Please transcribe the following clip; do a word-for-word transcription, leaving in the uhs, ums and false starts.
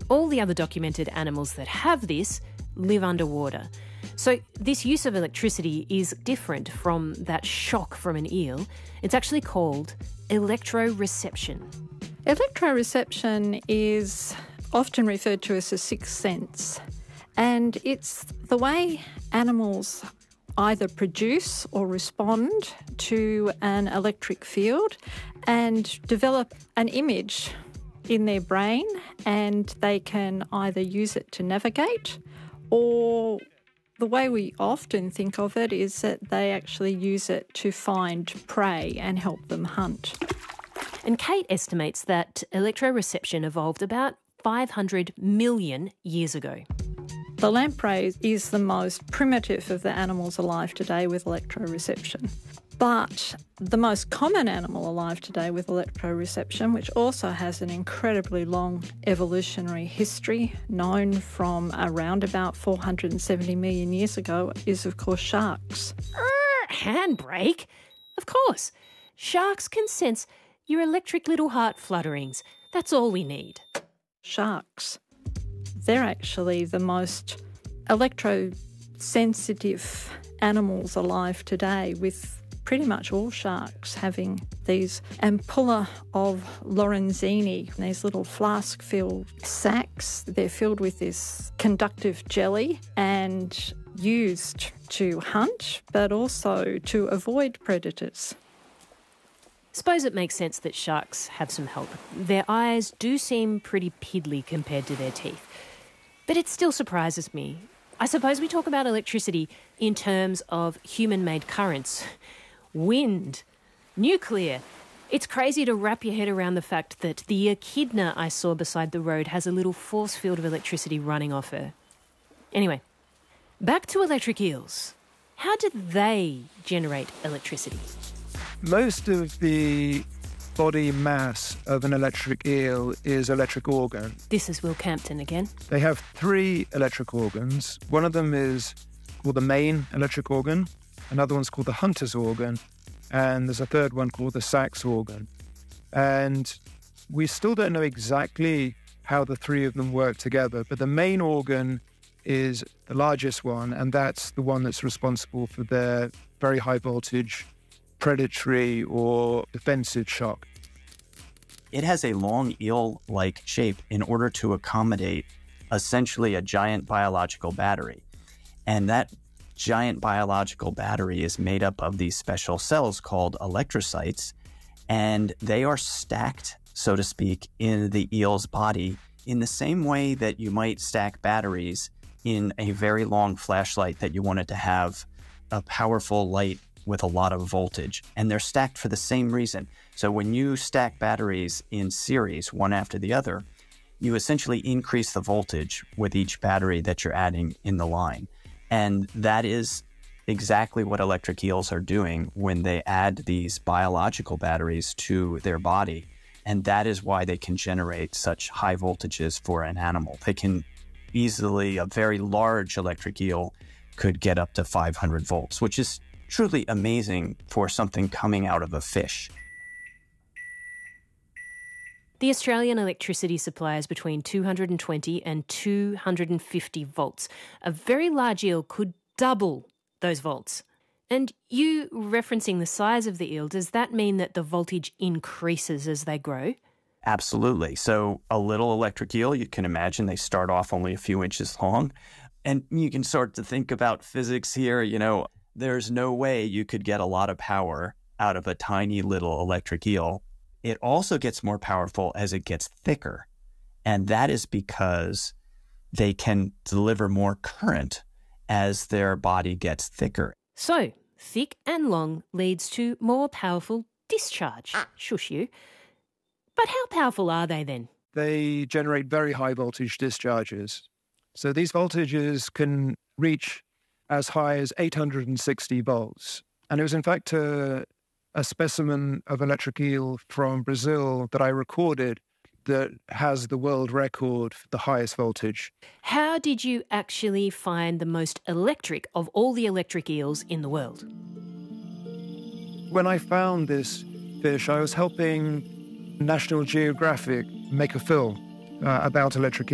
All the other documented animals that have this live underwater. So this use of electricity is different from that shock from an eel. It's actually called electroreception. Electroreception is often referred to as a sixth sense, and it's the way animals either produce or respond to an electric field and develop an image in their brain, and they can either use it to navigate, or the way we often think of it is that they actually use it to find prey and help them hunt. And Kate estimates that electroreception evolved about five hundred million years ago. The lamprey is the most primitive of the animals alive today with electroreception. But the most common animal alive today with electroreception, which also has an incredibly long evolutionary history, known from around about four hundred seventy million years ago, is of course sharks. Er, handbrake? Of course. Sharks can sense your electric little heart flutterings. That's all we need. Sharks. They're actually the most electrosensitive animals alive today, with pretty much all sharks having these ampulla of Lorenzini, these little flask-filled sacs. They're filled with this conductive jelly and used to hunt, but also to avoid predators. Suppose it makes sense that sharks have some help. Their eyes do seem pretty piddly compared to their teeth. But it still surprises me. I suppose we talk about electricity in terms of human-made currents. Wind, nuclear. It's crazy to wrap your head around the fact that the echidna I saw beside the road has a little force field of electricity running off her. Anyway, back to electric eels. How do they generate electricity? Most of the body mass of an electric eel is electric organ. This is Will Campton again. They have three electric organs. One of them is called the main electric organ. Another one's called the hunter's organ. And there's a third one called the sax organ. And we still don't know exactly how the three of them work together, but the main organ is the largest one, and that's the one that's responsible for their very high voltage predatory or defensive shock. It has a long eel-like shape in order to accommodate essentially a giant biological battery. And that giant biological battery is made up of these special cells called electrocytes, and they are stacked, so to speak, in the eel's body in the same way that you might stack batteries in a very long flashlight that you wanted to have a powerful light with a lot of voltage. And they're stacked for the same reason. So when you stack batteries in series, one after the other, you essentially increase the voltage with each battery that you're adding in the line. And that is exactly what electric eels are doing when they add these biological batteries to their body. And that is why they can generate such high voltages for an animal. They can easily, a very large electric eel could get up to five hundred volts, which is truly amazing for something coming out of a fish. The Australian electricity supply is between two hundred twenty and two hundred fifty volts. A very large eel could double those volts. And you referencing the size of the eel, does that mean that the voltage increases as they grow? Absolutely. So a little electric eel, you can imagine they start off only a few inches long. And you can start to think about physics here. You know, there's no way you could get a lot of power out of a tiny little electric eel. It also gets more powerful as it gets thicker. And that is because they can deliver more current as their body gets thicker. So, thick and long leads to more powerful discharge. Shush you. But how powerful are they then? They generate very high voltage discharges. So these voltages can reach as high as eight hundred sixty volts. And it was in fact a, a specimen of electric eel from Brazil that I recorded that has the world record for the highest voltage. How did you actually find the most electric of all the electric eels in the world? When I found this fish, I was helping National Geographic make a film uh, about electric